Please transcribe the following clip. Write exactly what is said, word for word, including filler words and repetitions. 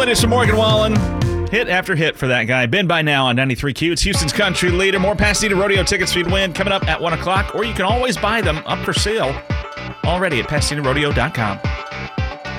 played us some Morgan Wallen. Hit after hit for that guy. Been by now on ninety-three Q. It's Houston's country leader. More Pasadena Rodeo tickets for you to win coming up at one o'clock, or you can always buy them up for sale already at pasadena rodeo dot com.